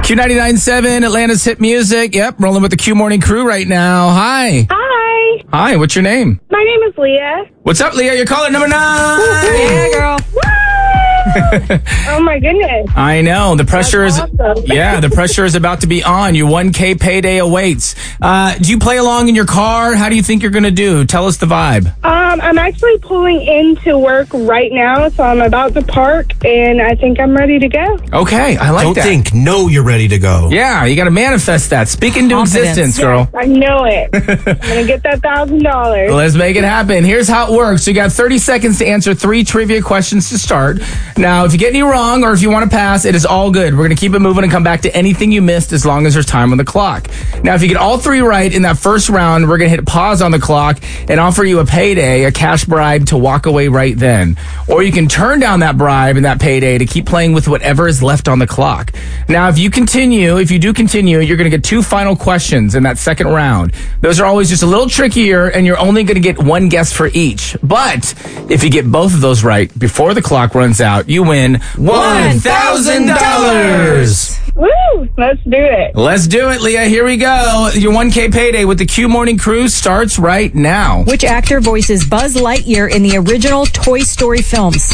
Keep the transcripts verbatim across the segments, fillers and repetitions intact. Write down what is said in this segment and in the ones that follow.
Q ninety-nine point seven, Atlanta's hit music. Yep, rolling with the Q Morning Crew right now. Hi. Hi. Hi, what's your name? My name is Leah. What's up, Leah? You're calling number nine. Yeah, girl. Oh, my goodness. I know. The pressure That's is, awesome. yeah, the pressure is about to be on. Your one K payday awaits. Uh, do you play along in your car? How do you think you're going to do? Tell us the vibe. Um, I'm actually pulling into work right now, so I'm about to park, and I think I'm ready to go. Okay, I like Don't that. think. No, you're ready to go. Yeah, you got to manifest that. Speak into Confidence. existence, girl. I know it. I'm going to get that one thousand dollars. Let's make it happen. Here's how it works. You got thirty seconds to answer three trivia questions to start. Now, if you get any wrong or if you want to pass, it is all good. We're going to keep it moving and come back to anything you missed as long as there's time on the clock. Now, if you get all three right in that first round, we're going to hit pause on the clock and offer you a payday, a cash bribe to walk away right then. Or you can turn down that bribe and that payday to keep playing with whatever is left on the clock. Now, if you continue, if you do continue, you're going to get two final questions in that second round. Those are always just a little trickier, and you're only going to get one guess for each. But if you get both of those right before the clock runs out, you win one thousand dollars. Woo! Let's do it. Let's do it, Leah. Here we go. Your one K payday with the Q Morning Crew starts right now. Which actor voices Buzz Lightyear in the original Toy Story films?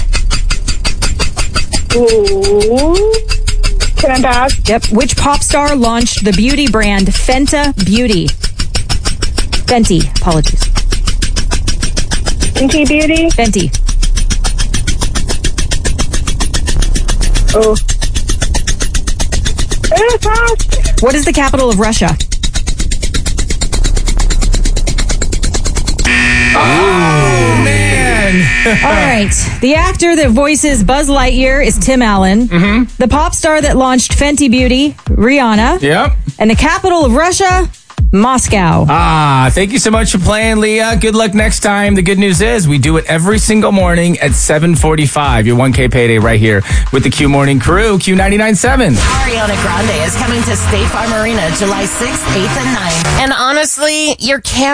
Ooh. Can I pass? Yep. Which pop star launched the beauty brand Fenta Beauty? Fenty. Apologies. Fenty Beauty? Fenty. Oh. Eh, pass. What is the capital of Russia? Oh, man. All right. The actor that voices Buzz Lightyear is Tim Allen. Mm-hmm. The pop star that launched Fenty Beauty, Rihanna. Yep. And the capital of Russia, Moscow. Ah, thank you so much for playing, Leah. Good luck next time. The good news is we do it every single morning at seven forty-five. Your one K payday right here with the Q Morning Crew, Q ninety-nine point seven. Ariana Grande is coming to State Farm Arena July sixth, eighth, and ninth. And honestly, your camera